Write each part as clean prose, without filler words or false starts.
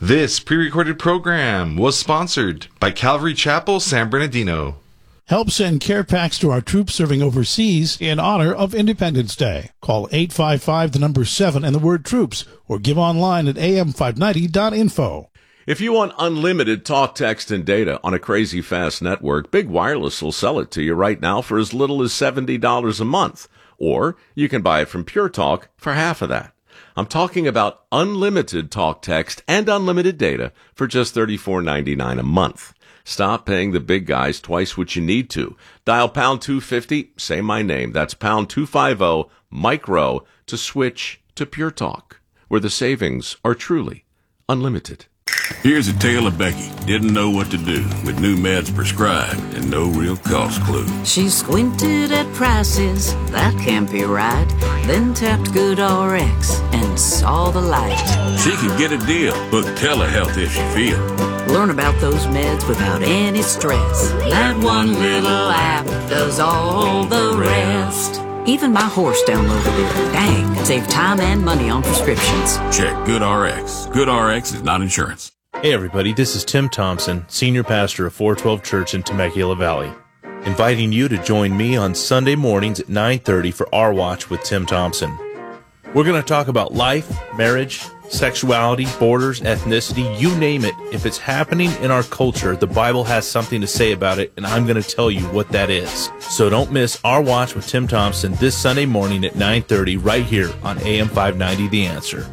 This pre-recorded program was sponsored by Calvary Chapel, San Bernardino. Help send care packs to our troops serving overseas in honor of Independence Day. Call 855-7 and the word troops, or give online at am590.info. If you want unlimited talk, text, and data on a crazy fast network, Big Wireless will sell it to you right now for as little as $70 a month. Or you can buy it from Pure Talk for half of that. I'm talking about unlimited talk, text, and unlimited data for just $34.99 a month. Stop paying the big guys twice what you need to. Dial pound 250, say my name. That's pound 250 micro to switch to Pure Talk, where the savings are truly unlimited. Here's a tale of Becky. Didn't know what to do with new meds prescribed and no real cost clue. She squinted at prices, that can't be right. Then tapped GoodRx and saw the light. She could get a deal, book telehealth if she feel. Learn about those meds without any stress. That one little app does all the rest. Even my horse downloaded it. Dang, save time and money on prescriptions. Check GoodRx. GoodRx is not insurance. Hey everybody, this is Tim Thompson, Senior Pastor of 412 Church in Temecula Valley, inviting you to join me on Sunday mornings at 9:30 for Our Watch with Tim Thompson. We're going to talk about life, marriage, sexuality, borders, ethnicity, you name it. If it's happening in our culture, the Bible has something to say about it, and I'm going to tell you what that is. So don't miss Our Watch with Tim Thompson this Sunday morning at 9:30 right here on AM 590 The Answer.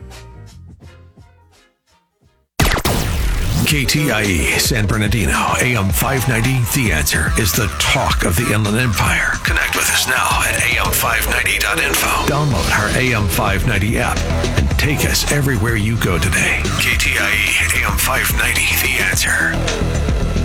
KTIE San Bernardino, AM 590, The Answer, is the talk of the Inland Empire. Connect with us now at am590.info. Download our AM 590 app and take us everywhere you go today. KTIE, AM 590, The Answer.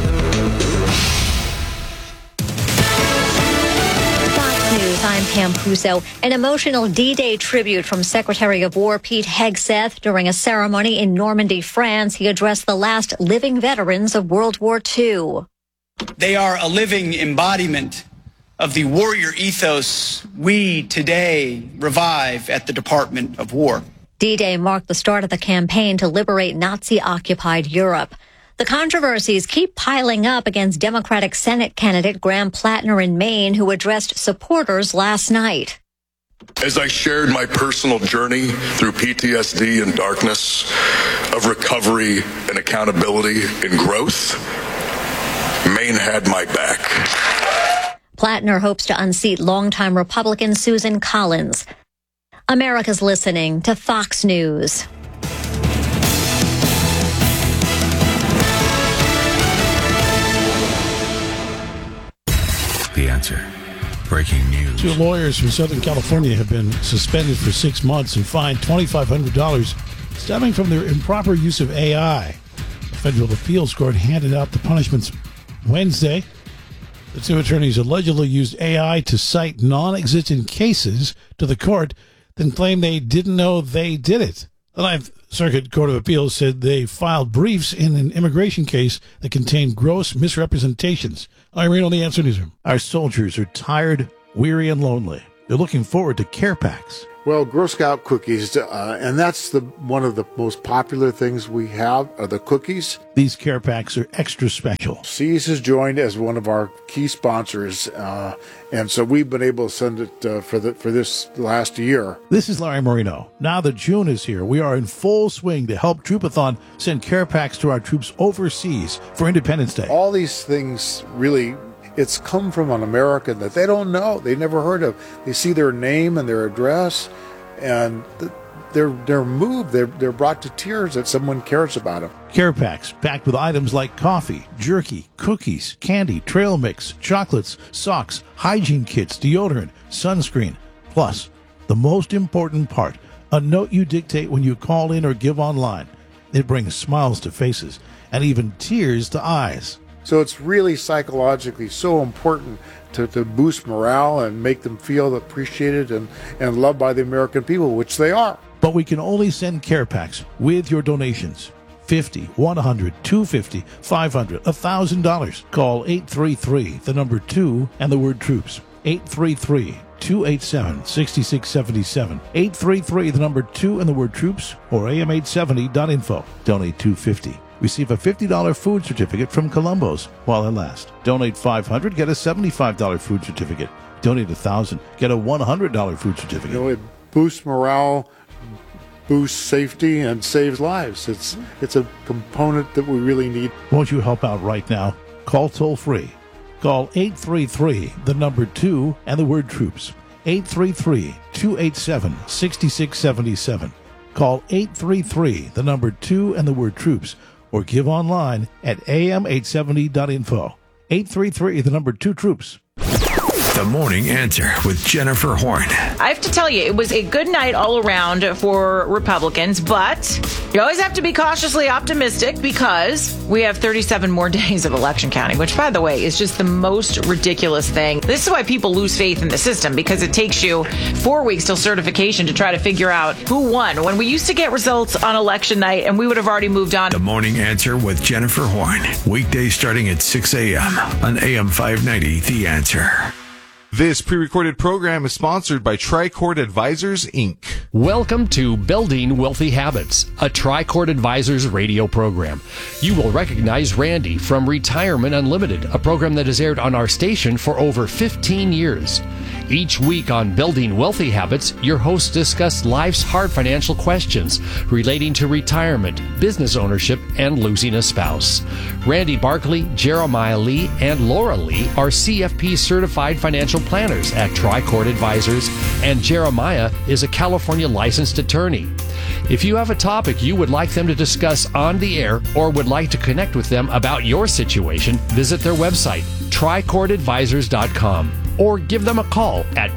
News, I'm Pam Puso. An emotional D-Day tribute from Secretary of War Pete Hegseth during a ceremony in Normandy, France. He addressed the last living veterans of World War II. They are a living embodiment of the warrior ethos we today revive at the Department of War. D-Day marked the start of the campaign to liberate Nazi-occupied Europe. The controversies keep piling up against Democratic Senate candidate Graham Plattner in Maine, who addressed supporters last night. As I shared my personal journey through PTSD and darkness, of recovery and accountability and growth, Maine had my back. Plattner hopes to unseat longtime Republican Susan Collins. America's listening to Fox News. The Answer. Breaking news. 2 lawyers from Southern California have been suspended for 6 months and fined $2,500 stemming from their improper use of AI. The federal appeals court handed out the punishments Wednesday. The 2 attorneys allegedly used AI to cite non-existent cases to the court, then claimed they didn't know they did it. The Ninth Circuit Court of Appeals said they filed briefs in an immigration case that contained gross misrepresentations. Irene on the Answer Newsroom. Our soldiers are tired, weary, and lonely. They're looking forward to care packs. Well, Girl Scout cookies, and that's one of the most popular things we have, are the cookies. These care packs are extra special. Seas has joined as one of our key sponsors, and so we've been able to send it for this last year. This is Larry Marino. Now that June is here, we are in full swing to help Troopathon send care packs to our troops overseas for Independence Day. All these things really... It's come from an American that they don't know, they never heard of. They see their name and their address, and they're moved. They're brought to tears that someone cares about them. Care packs packed with items like coffee, jerky, cookies, candy, trail mix, chocolates, socks, hygiene kits, deodorant, sunscreen. Plus, the most important part, a note you dictate when you call in or give online. It brings smiles to faces and even tears to eyes. So it's really psychologically so important to boost morale and make them feel appreciated and loved by the American people, which they are. But we can only send care packs with your donations. $50, $100, $250, $500, $1,000. Call 833, the number 2, and the word troops. 833 833-287-6677. 833, the number 2 and the word troops, or am870.info. Donate $250. Receive a $50 food certificate from Columbo's while it lasts. Donate $500, get a $75 food certificate. Donate $1,000, get a $100 food certificate. You know, it boosts morale, boosts safety, and saves lives. It's a component that we really need. Won't you help out right now? Call toll free. Call 833, the number 2 and the word troops. 833-287-6677. Call 833, the number 2 and the word troops, or give online at am870.info. 833, the number 2 troops. The Morning Answer with Jennifer Horn. I have to tell you, it was a good night all around for Republicans, but you always have to be cautiously optimistic because we have 37 more days of election counting, which, by the way, is just the most ridiculous thing. This is why people lose faith in the system, because it takes you 4 weeks till certification to try to figure out who won, when we used to get results on election night and we would have already moved on. The Morning Answer with Jennifer Horn. Weekdays starting at 6 a.m. on AM 590, The Answer. This pre-recorded program is sponsored by Tricord Advisors, Inc. Welcome to Building Wealthy Habits, a Tricord Advisors radio program. You will recognize Randy from Retirement Unlimited, a program that has aired on our station for over 15 years. Each week on Building Wealthy Habits, your hosts discuss life's hard financial questions relating to retirement, business ownership, and losing a spouse. Randy Barkley, Jeremiah Lee, and Laura Lee are CFP certified financial planners at Tricord Advisors, and Jeremiah is a California licensed attorney. If you have a topic you would like them to discuss on the air or would like to connect with them about your situation, visit their website, tricordadvisors.com, or give them a call at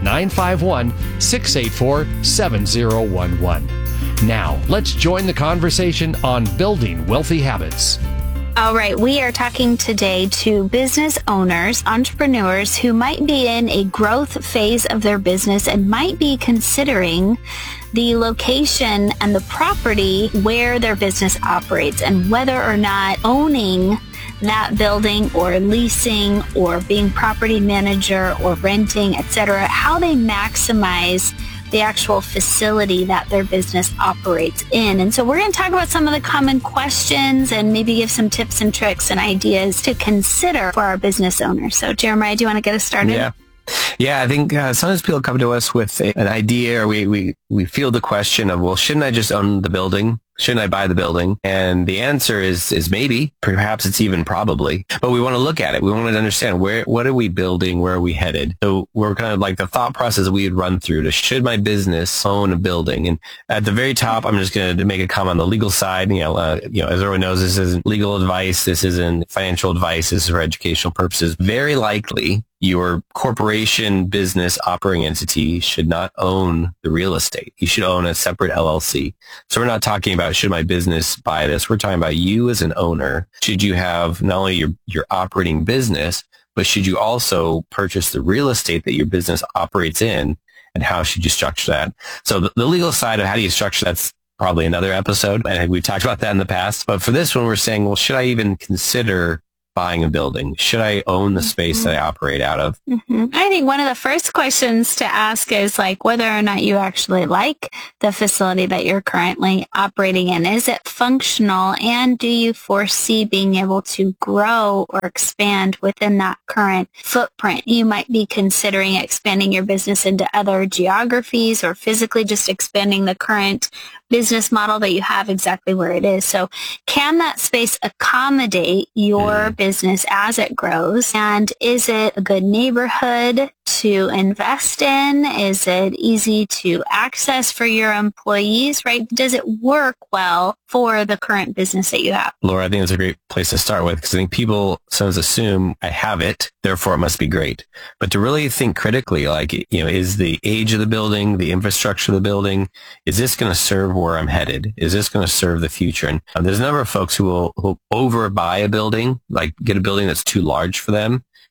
951-684-7011. Now, let's join the conversation on Building Wealthy Habits. All right, we are talking today to business owners, entrepreneurs who might be in a growth phase of their business and might be considering the location and the property where their business operates and whether or not owning that building or leasing or being property manager or renting, etc., how they maximize the actual facility that their business operates in. And so we're going to talk about some of the common questions and maybe give some tips and tricks and ideas to consider for our business owners. So Jeremiah, do you want to get us started? Yeah, I think sometimes people come to us with an idea, or we feel the question of, well, shouldn't I just own the building? Shouldn't I buy the building? And the answer is maybe, perhaps it's even probably, but we want to look at it. We want to understand what are we building? Where are we headed? So we're kind of like the thought process we would run through to, should my business own a building? And at the very top, I'm just going to make a comment on the legal side. As everyone knows, this isn't legal advice. This isn't financial advice. This is for educational purposes. Very likely, your corporation, business, operating entity should not own the real estate. You should own a separate LLC. So we're not talking about, should my business buy this? We're talking about you as an owner. Should you have not only your operating business, but should you also purchase the real estate that your business operates in, and how should you structure that? So the legal side of how do you structure that's probably another episode, and we've talked about that in the past. But for this one, we're saying, well, should I even consider buying a building? Should I own the space that I operate out of? I think one of the first questions to ask is whether or not you actually like the facility that you're currently operating in. Is it functional, and do you foresee being able to grow or expand within that current footprint? You might be considering expanding your business into other geographies, or physically just expanding the current business model that you have exactly where it is. So can that space accommodate your business as it grows? And is it a good neighborhood to invest in? Is it easy to access for your employees, right? Does it work well for the current business that you have? Laura, I think that's a great place to start with, because I think people sometimes assume I have it, therefore it must be great. But to really think critically, is the age of the building, the infrastructure of the building, is this going to serve where I'm headed? Is this going to serve the future? And there's a number of folks who will overbuy a building, like get a building that's too large for them,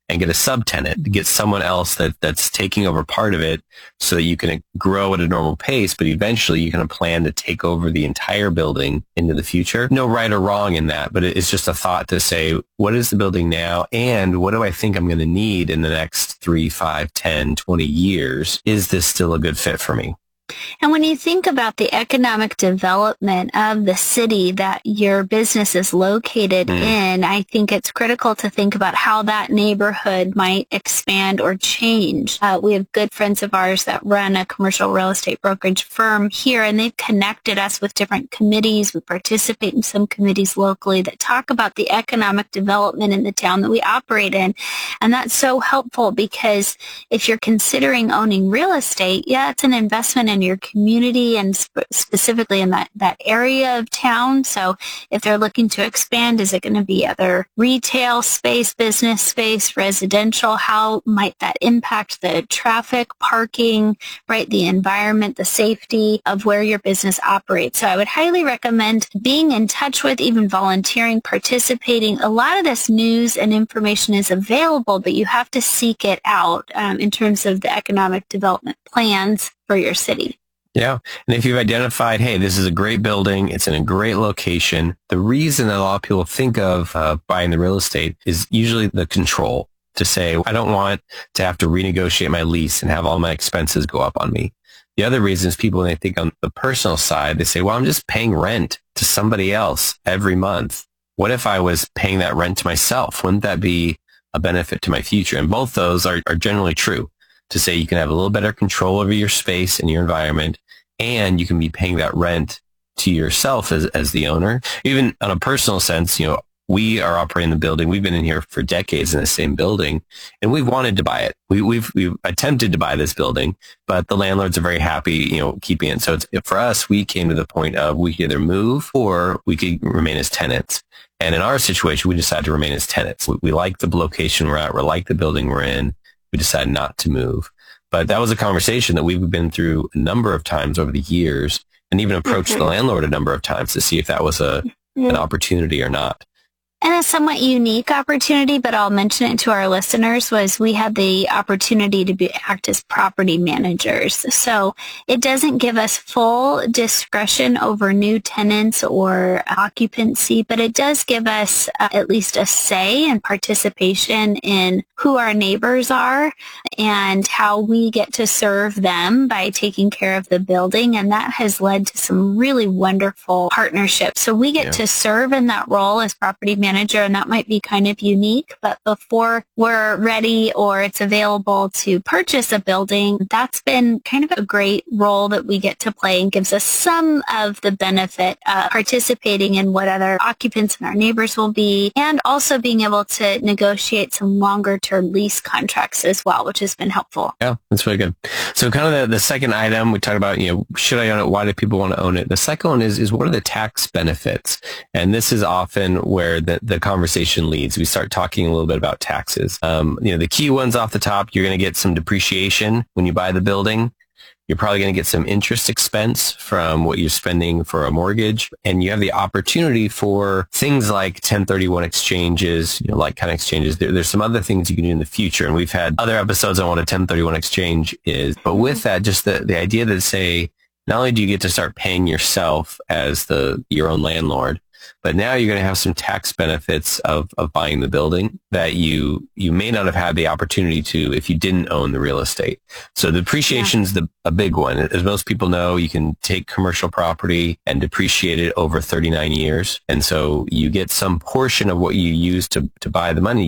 and get a subtenant, get someone else that's taking over part of it so that you can grow at a normal pace, but eventually you can plan to take over the entire building into the future. No right or wrong in that, but it's just a thought to say, what is the building now and what do I think I'm going to need in the next 3, 5, 10, 20 years? Is this still a good fit for me? And when you think about the economic development of the city that your business is located in, I think it's critical to think about how that neighborhood might expand or change. We have good friends of ours that run a commercial real estate brokerage firm here, and they've connected us with different committees. We participate in some committees locally that talk about the economic development in the town that we operate in. And that's so helpful because if you're considering owning real estate, yeah, it's an investment in your community and specifically in that area of town. So if they're looking to expand, is it going to be other retail space, business space, residential? How might that impact the traffic, parking, right? The environment, the safety of where your business operates. So I would highly recommend being in touch with, even volunteering, participating. A lot of this news and information is available, but you have to seek it out in terms of the economic development plans for your city. Yeah. And if you've identified, hey, this is a great building, it's in a great location, the reason that a lot of people think of buying the real estate is usually the control, to say, I don't want to have to renegotiate my lease and have all my expenses go up on me. The other reason is people, when they think on the personal side, they say, well, I'm just paying rent to somebody else every month. What if I was paying that rent to myself? Wouldn't that be a benefit to my future? And both those are generally true, to say you can have a little better control over your space and your environment, and you can be paying that rent to yourself as the owner. Even on a personal sense, we are operating the building. We've been in here for decades in the same building, and we've wanted to buy it. We've attempted to buy this building, but the landlords are very happy, keeping it. So for us, we came to the point of we could either move or we could remain as tenants. And in our situation, we decided to remain as tenants. We like the location we're at. We like the building we're in. We decided not to move. But that was a conversation that we've been through a number of times over the years, and even approached the landlord a number of times to see if that was an opportunity or not. And a somewhat unique opportunity, but I'll mention it to our listeners, was we had the opportunity to act as property managers. So it doesn't give us full discretion over new tenants or occupancy, but it does give us at least a say and participation in who our neighbors are and how we get to serve them by taking care of the building. And that has led to some really wonderful partnerships. So we get to serve in that role as property manager, and that might be kind of unique, but before we're ready or it's available to purchase a building, that's been kind of a great role that we get to play and gives us some of the benefit of participating in what other occupants and our neighbors will be, and also being able to negotiate some longer term lease contracts as well, which has been helpful. Yeah, that's really good. So kind of the second item, we talked about, should I own it? Why do people want to own it? The second one is what are the tax benefits? And this is often where the conversation leads. We start talking a little bit about taxes. The key ones off the top, you're going to get some depreciation when you buy the building. You're probably going to get some interest expense from what you're spending for a mortgage. And you have the opportunity for things like 1031 exchanges, like kind of exchanges. There's some other things you can do in the future. And we've had other episodes on what a 1031 exchange is. But with that, just the idea that, say, not only do you get to start paying yourself as your own landlord, but now you're going to have some tax benefits of buying the building that you may not have had the opportunity to if you didn't own the real estate. So depreciation's a big one. As most people know, you can take commercial property and depreciate it over 39 years. And so you get some portion of what you use to buy the money.